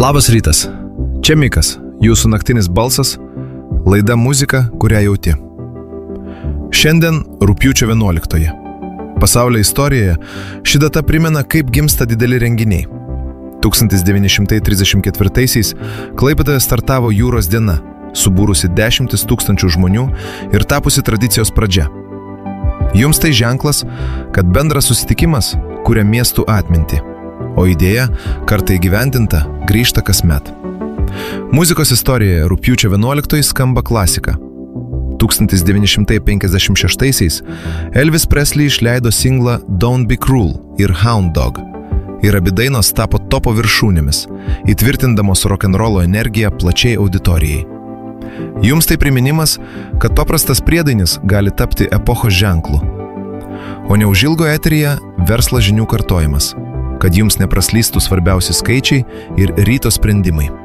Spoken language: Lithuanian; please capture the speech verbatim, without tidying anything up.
Labas rytas. Čia Mikas, jūsų naktinis balsas, laida muzika, kurią jauti. Šiandien rugpjūčio vienuoliktoji. Pasaulio istorijoje ši data primena, kaip gimsta dideli renginiai. tūkstantis devyni šimtai trisdešimt ketvirtaisiais Klaipėdoje startavo jūros diena, subūrusi dešimtis tūkstančių žmonių ir tapusi tradicijos pradžia. Jums tai ženklas, kad bendras susitikimas kuria miestų atmintį, o idėja, kartą įgyvendinta, grįžta kasmet. Muzikos istorijoje rugpjūčio vienuoliktoji skamba klasika. tūkstantis devyni šimtai penkiasdešimt šeštaisiais Elvis Presley išleido singlą Don't Be Cruel ir Hound Dog. Ir abi dainos tapo topo viršūnėmis, įtvirtindamos rock'n'rollo energiją plačiai auditorijai. Jums tai priminimas, kad paprastas priedainis gali tapti epochos ženklu. O neužilgo eteryje verslo žinių kartojimas, kad jums nepraslystų svarbiausi skaičiai ir ryto sprendimai.